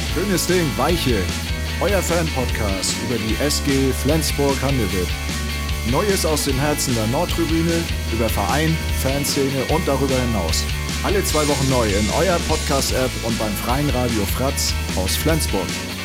Schönes Ding, Weiche. Euer Fan-Podcast über die SG Flensburg-Handewitt. Neues aus dem Herzen der Nordtribüne, über Verein, Fanszene und darüber hinaus. Alle 2 Wochen neu in eurer Podcast-App und beim freien Radio Fratz aus Flensburg.